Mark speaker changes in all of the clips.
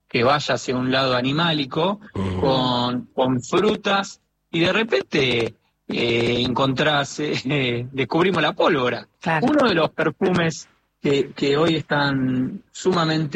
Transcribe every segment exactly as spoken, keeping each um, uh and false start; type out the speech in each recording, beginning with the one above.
Speaker 1: que vaya hacia un lado animálico,
Speaker 2: Uh-huh.
Speaker 1: con, con frutas, y de repente eh, encontrás, eh, descubrimos la pólvora.
Speaker 3: Claro.
Speaker 1: Uno de los perfumes que, que hoy están sumamente,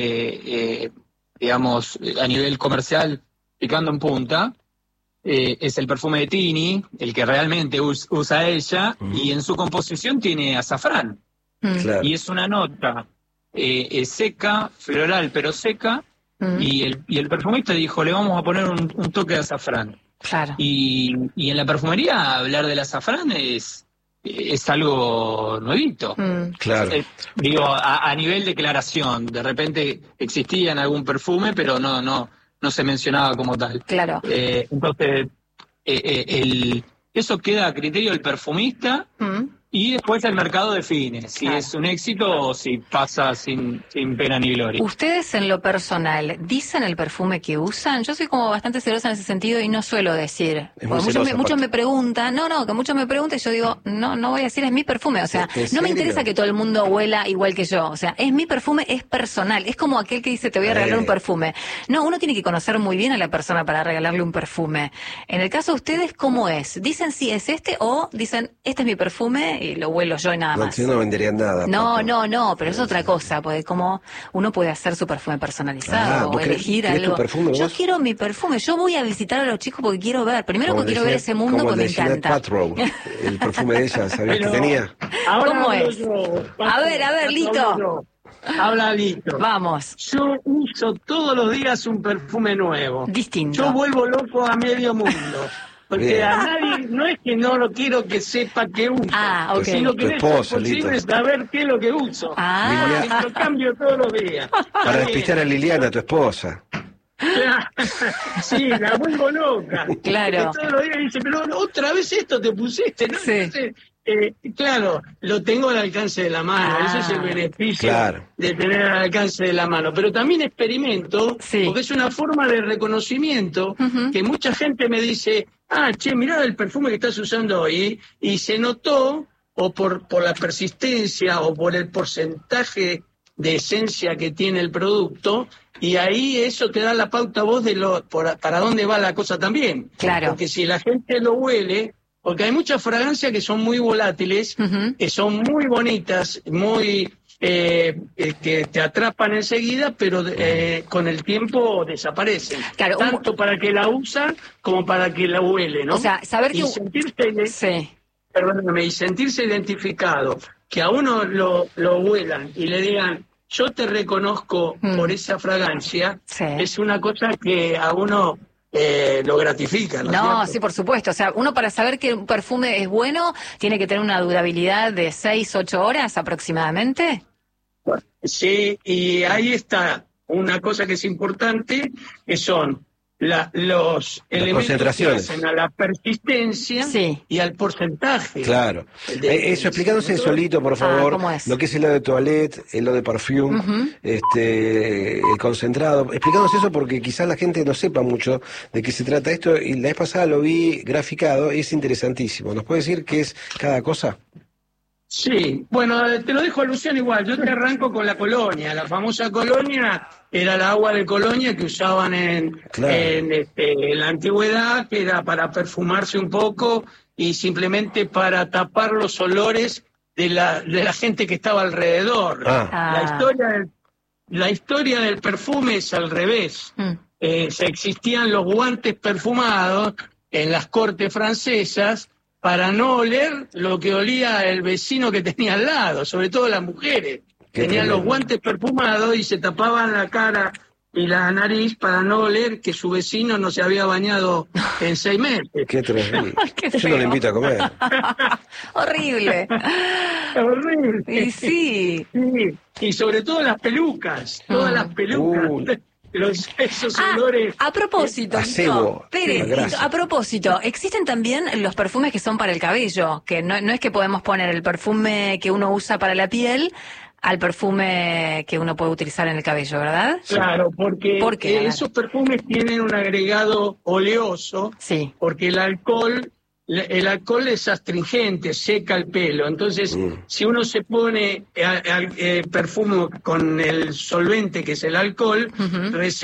Speaker 1: eh, digamos, a nivel comercial, picando en punta, eh, es el perfume de Tini, el que realmente us, usa ella,
Speaker 2: Uh-huh.
Speaker 1: y en su composición tiene azafrán.
Speaker 3: Mm.
Speaker 2: Claro.
Speaker 1: Y es una nota eh, eh, seca, floral, pero seca,
Speaker 3: Mm.
Speaker 1: y el, y el perfumista dijo, le vamos a poner un, un toque de azafrán.
Speaker 3: Claro.
Speaker 1: Y, y en la perfumería hablar del azafrán es, es algo nuevito.
Speaker 3: Mm.
Speaker 2: Claro.
Speaker 1: Eh, digo, a, a nivel declaración, de repente existía en algún perfume, pero no, no, no se mencionaba como tal.
Speaker 3: Claro.
Speaker 1: Eh, entonces, eh, eh, el, eso queda a criterio del perfumista.
Speaker 3: Mm.
Speaker 1: Y después el mercado define si
Speaker 3: Claro.
Speaker 1: es un éxito o si pasa sin, sin pena ni gloria.
Speaker 3: Ustedes en lo personal, ¿dicen el perfume que usan? Yo soy como bastante celosa en ese sentido y no suelo decir.
Speaker 2: Es muy
Speaker 3: Porque muchos,
Speaker 2: celosa,
Speaker 3: me, muchos
Speaker 2: aparte.
Speaker 3: me preguntan, no, no, que muchos me preguntan y yo digo, no, no voy a decir es mi perfume. O sea,
Speaker 2: ¿En
Speaker 3: no
Speaker 2: serio?
Speaker 3: me interesa que todo el mundo huela igual que yo. O sea, es mi perfume, es personal. Es como aquel que dice, te voy a regalar
Speaker 2: Eh.
Speaker 3: un perfume. No, uno tiene que conocer muy bien a la persona para regalarle un perfume. En el caso de ustedes, ¿cómo es? ¿Dicen si es este o dicen, este es mi perfume y lo huelo yo y nada
Speaker 2: No,
Speaker 3: más?
Speaker 2: yo no vendería nada.
Speaker 3: No,
Speaker 2: Paco.
Speaker 3: no, no, pero es otra cosa, porque como uno puede hacer su perfume personalizado
Speaker 2: Ah,
Speaker 3: o
Speaker 2: ¿vos querés-
Speaker 3: elegir
Speaker 2: querés tu
Speaker 3: algo.
Speaker 2: perfume
Speaker 3: Yo
Speaker 2: vos?
Speaker 3: quiero mi perfume, yo voy a visitar a los chicos porque quiero ver, primero
Speaker 2: Como
Speaker 3: porque
Speaker 2: el de
Speaker 3: quiero ver
Speaker 2: Jeanette-
Speaker 3: ese mundo
Speaker 2: como
Speaker 3: que
Speaker 2: el
Speaker 3: me
Speaker 2: de Jeanette
Speaker 3: encanta.
Speaker 2: Paltrow, el perfume de ella, ¿sabías que
Speaker 1: Pero-
Speaker 2: tenía?
Speaker 1: Ahora
Speaker 3: ¿Cómo
Speaker 1: hablo
Speaker 3: es?
Speaker 1: yo, Paco,
Speaker 3: A ver, a ver,
Speaker 1: Paco,
Speaker 3: Lito.
Speaker 1: hablo yo. Habla Lito.
Speaker 3: Vamos,
Speaker 1: Yo uso todos los días un perfume nuevo.
Speaker 3: distinto.
Speaker 1: Yo vuelvo loco a medio mundo. Porque
Speaker 2: Bien.
Speaker 1: a nadie, no es que no lo quiero que sepa que uso,
Speaker 3: Ah, ok.
Speaker 1: sino que
Speaker 2: Tu
Speaker 1: me es
Speaker 2: esposo,
Speaker 1: posible
Speaker 2: Lito.
Speaker 1: saber qué es lo que uso.
Speaker 3: Ah.
Speaker 1: Porque lo cambio todos los días.
Speaker 2: Para despistar a Liliana, tu esposa.
Speaker 1: Sí, la vuelvo loca.
Speaker 3: Claro.
Speaker 1: Porque todos los días dice, pero otra vez esto te pusiste, ¿no?
Speaker 3: Sí.
Speaker 1: Entonces, eh, claro, lo tengo al alcance de la mano.
Speaker 3: Ah.
Speaker 1: Ese es el beneficio
Speaker 2: Claro.
Speaker 1: de tener al alcance de la mano. Pero también experimento,
Speaker 3: Sí.
Speaker 1: porque es una forma de reconocimiento
Speaker 3: Ujú.
Speaker 1: que mucha gente me dice, ah, che, mirá el perfume que estás usando hoy, y se notó, o por, por la persistencia, o por el porcentaje de esencia que tiene el producto, y ahí eso te da la pauta a vos de lo, por, para dónde va la cosa también.
Speaker 3: Claro.
Speaker 1: Porque si la gente lo huele, porque hay muchas fragancias que son muy volátiles,
Speaker 3: Ujú.
Speaker 1: que son muy bonitas, muy eh, eh, que te atrapan enseguida, pero eh, con el tiempo desaparecen.
Speaker 3: Claro, un-
Speaker 1: Tanto para que la usan como para que la huele, ¿no?
Speaker 3: O sea, saber
Speaker 1: y
Speaker 3: que-
Speaker 1: sentirse,
Speaker 3: Sí.
Speaker 1: perdóname, y sentirse identificado, que a uno lo, lo huelan y le digan, yo te reconozco
Speaker 3: Mm.
Speaker 1: por esa fragancia,
Speaker 3: Sí.
Speaker 1: es una cosa que a uno eh, lo gratifica, ¿no? es
Speaker 3: No,
Speaker 1: cierto?
Speaker 3: sí, por supuesto. O sea, uno para saber que un perfume es bueno tiene que tener una durabilidad de seis, ocho horas aproximadamente.
Speaker 1: Sí, y ahí está una cosa que es importante, que son la- los elementos que
Speaker 2: concentraciones.
Speaker 1: hacen a la persistencia
Speaker 3: Sí.
Speaker 1: y al porcentaje.
Speaker 2: Claro.
Speaker 1: De-
Speaker 2: Eh, eso, explícanos eso, Lito, por favor.
Speaker 3: Ah, ¿cómo es?
Speaker 2: Lo que es el eau de toilette, el eau de perfume,
Speaker 3: Ujú.
Speaker 2: este, el concentrado. Explícanos eso porque quizás la gente no sepa mucho de qué se trata esto. Y la vez pasada lo vi graficado y es interesantísimo. ¿Nos puede decir qué es cada cosa?
Speaker 1: Sí, bueno, eh, te lo dejo a Luciano igual. Yo te arranco con la colonia. La famosa colonia era el agua de colonia que usaban en,
Speaker 2: Claro.
Speaker 1: en, este, en la antigüedad, que era para perfumarse un poco y simplemente para tapar los olores de la, de la gente que estaba alrededor.
Speaker 2: Ah.
Speaker 3: Ah.
Speaker 1: La historia del, la historia del perfume es al revés.
Speaker 3: Mm.
Speaker 1: Eh, se existían los guantes perfumados en las cortes francesas para no oler lo que olía el vecino que tenía al lado, sobre todo las mujeres.
Speaker 2: Qué
Speaker 1: Tenían
Speaker 2: tremendo.
Speaker 1: los guantes perfumados y se tapaban la cara y la nariz para no oler que su vecino no se había bañado en seis meses.
Speaker 2: Qué terrible.
Speaker 3: Qué
Speaker 2: Yo no
Speaker 3: feo.
Speaker 2: le invito a comer.
Speaker 3: Horrible.
Speaker 1: Es horrible.
Speaker 3: Y sí.
Speaker 1: Sí, y sobre todo las pelucas, todas
Speaker 3: Mm.
Speaker 1: las pelucas,
Speaker 2: Uy.
Speaker 1: los, esos
Speaker 3: Ah,
Speaker 1: olores.
Speaker 3: a propósito,
Speaker 2: A
Speaker 3: Lito,
Speaker 2: cebo,
Speaker 3: Pérez,
Speaker 2: a grasa.
Speaker 3: a propósito, existen también los perfumes que son para el cabello, que no, no es que podemos poner el perfume que uno usa para la piel al perfume que uno puede utilizar en el cabello, ¿verdad?
Speaker 1: Claro, porque
Speaker 3: ¿Por qué? A
Speaker 1: eh,
Speaker 3: ver.
Speaker 1: esos perfumes tienen un agregado oleoso,
Speaker 3: Sí.
Speaker 1: porque el alcohol, la- el alcohol es astringente, seca el pelo. Entonces,
Speaker 2: Mm.
Speaker 1: si uno se pone eh, al- eh, perfume con el solvente que es el alcohol,
Speaker 3: Ujú.